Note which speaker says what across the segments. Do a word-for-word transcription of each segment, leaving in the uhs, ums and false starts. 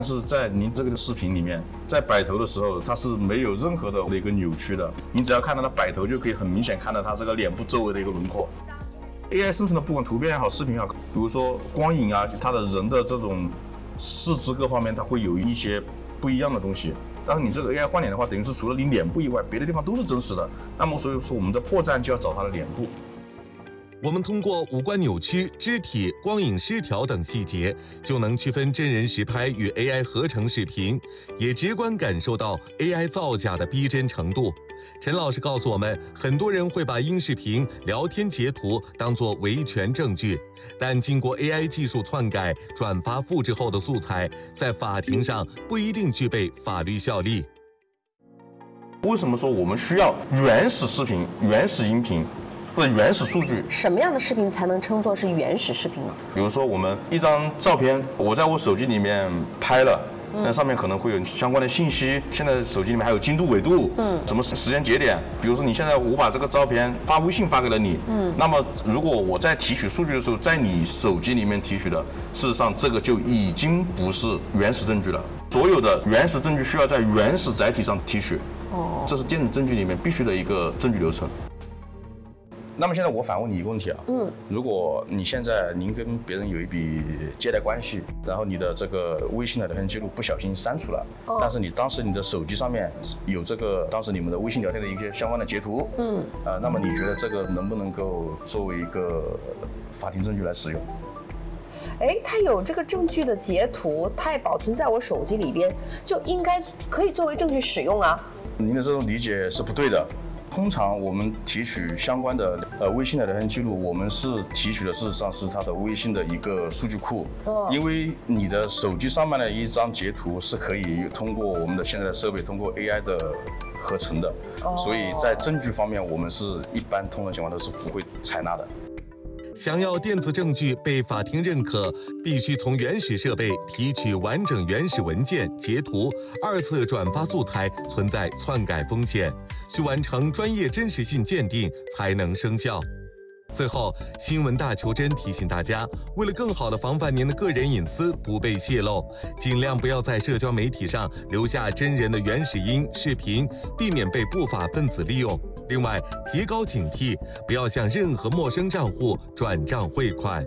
Speaker 1: 是在您这个视频里面，在摆头的时候，它是没有任何的一个扭曲的，你只要看到它摆头，就可以很明显看到它这个脸部周围的一个轮廓。A I 生成的不管图片也好，视频也好，比如说光影啊，它的人的这种四肢各方面，它会有一些不一样的东西。但是你这个 A I 换脸的话，等于是除了你脸部以外，别的地方都是真实的。那么所以说，我们的破绽就要找它的脸部。
Speaker 2: 我们通过五官扭曲、肢体、光影失调等细节，就能区分真人实拍与 A I 合成视频，也直观感受到 A I 造假的逼真程度。陈老师告诉我们，很多人会把音视频、聊天截图当作维权证据，但经过 A I 技术篡改、转发、复制后的素材，在法庭上不一定具备法律效力。
Speaker 1: 为什么说我们需要原始视频、原始音频？或者原始数据，
Speaker 3: 什么样的视频才能称作是原始视频呢？
Speaker 1: 比如说，我们一张照片，我在我手机里面拍了，那、嗯、上面可能会有相关的信息。现在手机里面还有经度、纬度，嗯，什么时间节点。比如说，你现在我把这个照片发微信发给了你，嗯，那么如果我在提取数据的时候，在你手机里面提取的，事实上这个就已经不是原始证据了。所有的原始证据需要在原始载体上提取，哦，这是电子证据里面必须的一个证据流程。那么现在我反问你一个问题啊，嗯，如果你现在您跟别人有一笔借贷关系，然后你的这个微信的聊天记录不小心删除了，哦、但是你当时你的手机上面有这个当时你们的微信聊天的一些相关的截图，嗯，呃，那么你觉得这个能不能够作为一个法庭证据来使用？
Speaker 3: 哎，它有这个证据的截图，它也保存在我手机里边，就应该可以作为证据使用啊。
Speaker 1: 您的这种理解是不对的。通常我们提取相关的呃微信的聊天记录，我们是提取的事实上是它的微信的一个数据库，哦、因为你的手机上面的一张截图是可以通过我们的现在的设备通过 A I 的合成的，哦、所以在证据方面我们是一般通常情况都是不会采纳的。
Speaker 2: 想要电子证据被法庭认可，必须从原始设备提取完整原始文件、截图，二次转发素材存在篡改风险，需完成专业真实性鉴定才能生效。最后，新闻大求真提醒大家，为了更好地防范您的个人隐私不被泄露，尽量不要在社交媒体上留下真人的原始音、视频，避免被不法分子利用。另外，提高警惕，不要向任何陌生账户转账汇款。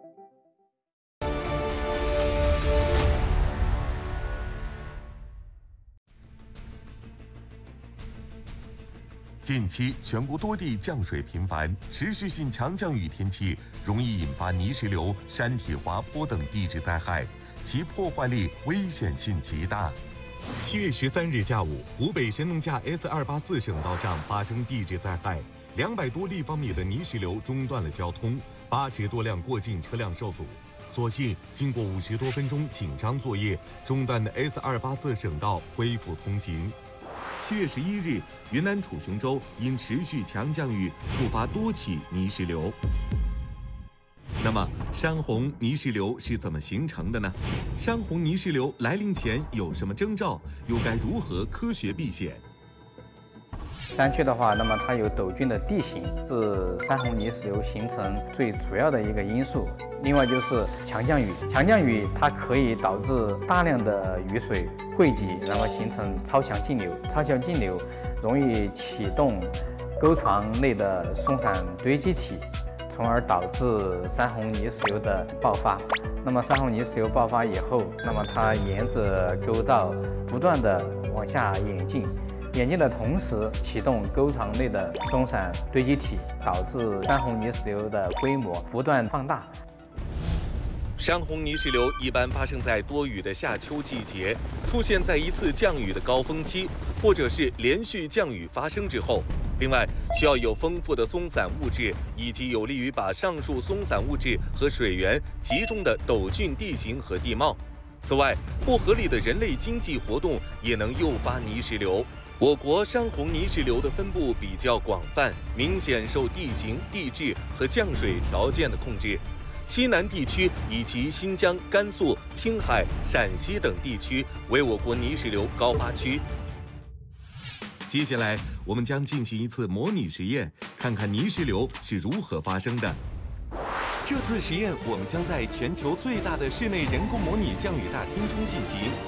Speaker 2: 近期，全国多地降水频繁，持续性强降雨天气容易引发泥石流、山体滑坡等地质灾害，其破坏力、危险性极大。七月十三日下午，湖北神农架 S 二八四省道上发生地质灾害，两百多立方米的泥石流中断了交通，八十多辆过境车辆受阻。所幸经过五十多分钟紧张作业，中断的 S 二八四省道恢复通行。七月十一日，云南楚雄州因持续强降雨触发多起泥石流。那么，山洪泥石流是怎么形成的呢？山洪泥石流来临前有什么征兆？又该如何科学避险？
Speaker 4: 山区的话，那么它有陡峻的地形，是山洪泥石流形成最主要的一个因素。另外就是强降雨，强降雨它可以导致大量的雨水汇集，然后形成超强径流。超强径流容易启动沟床内的松散堆积体，从而导致山洪泥石流的爆发。那么山洪泥石流爆发以后，那么它沿着沟道不断的往下演进。演进的同时，启动沟床内的松散堆积体，导致山洪泥石流的规模不断放大。
Speaker 2: 山洪泥石流一般发生在多雨的夏秋季节，出现在一次降雨的高峰期，或者是连续降雨发生之后。另外，需要有丰富的松散物质，以及有利于把上述松散物质和水源集中的陡峻地形和地貌。此外，不合理的人类经济活动也能诱发泥石流。我国山洪泥石流的分布比较广泛，明显受地形、地质和降水条件的控制。西南地区以及新疆、甘肃、青海、陕西等地区为我国泥石流高发区。接下来，我们将进行一次模拟实验，看看泥石流是如何发生的。这次实验，我们将在全球最大的室内人工模拟降雨大厅中进行。